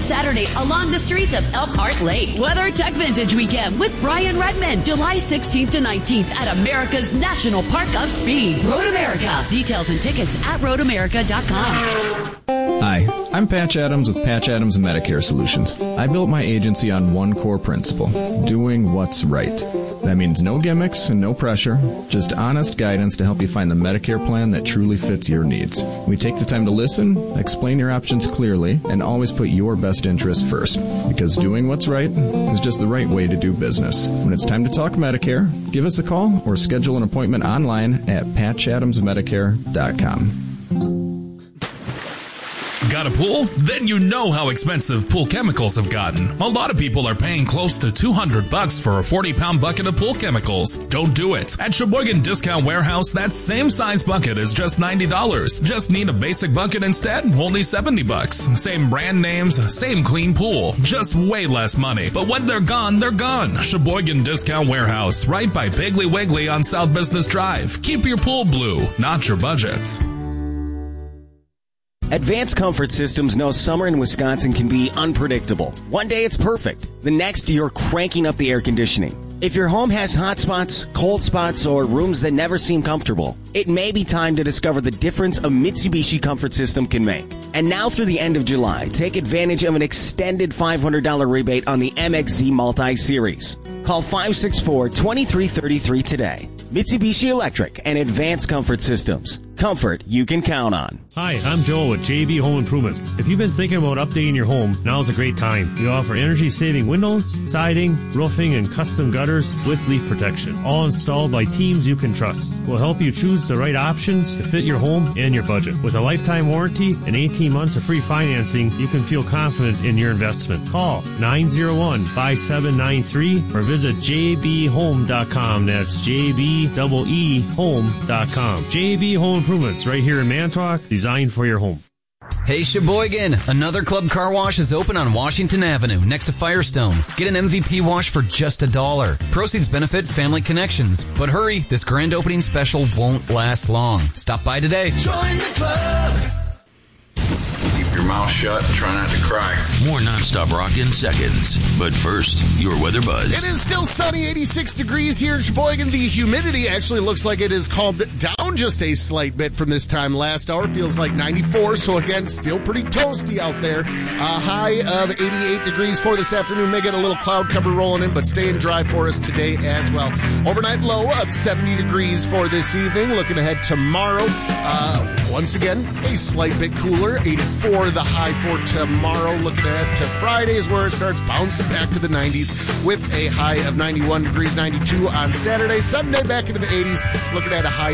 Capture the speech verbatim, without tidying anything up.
Saturday along the streets of Elkhart Lake. Weather Tech Vintage Weekend with Brian Redmond, July sixteenth to nineteenth at America's National Park of Speed. Road America. Details and tickets at road america dot com. Hi, I'm Patch Adams with Patch Adams Medicare Solutions. I built my agency on one core principle, doing what's right. That means no gimmicks and no pressure, just honest guidance to help you find the Medicare plan that truly fits your needs. We take the time to listen, explain your options clearly, and always put your best interest first. Because doing what's right is just the right way to do business. When it's time to talk Medicare, give us a call or schedule an appointment online at patch adams medicare dot com. Got a pool? Then you know how expensive pool chemicals have gotten. A lot of people are paying close to two hundred bucks for a forty pound bucket of pool chemicals. Don't do it. At Sheboygan Discount Warehouse, that same size bucket is just ninety dollars. Just need a basic bucket instead? Only seventy bucks. Same brand names, same clean pool. Just way less money. But when they're gone, they're gone. Sheboygan Discount Warehouse, right by Piggly Wiggly on South Business Drive. Keep your pool blue, not your budget. Advanced Comfort Systems knows summer in Wisconsin can be unpredictable. One day it's perfect. The next, you're cranking up the air conditioning. If your home has hot spots, cold spots, or rooms that never seem comfortable, it may be time to discover the difference a Mitsubishi Comfort System can make. And now through the end of July, take advantage of an extended five hundred dollars rebate on the M X Z Multi-Series. Call five six four, two three three three today. Mitsubishi Electric and Advanced Comfort Systems. Comfort you can count on. Hi, I'm Joel with J B Home Improvements. If you've been thinking about updating your home, now's a great time. We offer energy-saving windows, siding, roofing, and custom gutters with leak protection. All installed by teams you can trust. We'll help you choose the right options to fit your home and your budget. With a lifetime warranty and eighteen months of free financing, you can feel confident in your investment. Call nine oh one, five seven nine three or visit j b home dot com. That's J B E E home dot com. J B Home Improvements right here in Manitowoc, designed for your home. Hey Sheboygan, another Club Car Wash is open on Washington Avenue next to Firestone. Get an M V P wash for just a dollar. Proceeds benefit Family Connections. But hurry, this grand opening special won't last long. Stop by today. Join the club. Keep your mouth shut and try not to cry. More nonstop rock in seconds. But first, your weather buzz. It is still sunny, eighty-six degrees here in Sheboygan. The humidity actually looks like it has calmed down just a slight bit from this time last hour. Feels like ninety-four, so again, still pretty toasty out there. A high of eighty-eight degrees for this afternoon. May get a little cloud cover rolling in, but staying dry for us today as well. Overnight low of seventy degrees for this evening. Looking ahead tomorrow, uh, once again, a slight bit cooler, eighty-four the high for tomorrow. Looking ahead to Friday is where it starts bouncing back to the nineties with a high of ninety-one degrees, ninety-two on Saturday. Sunday back into the eighties, looking at a high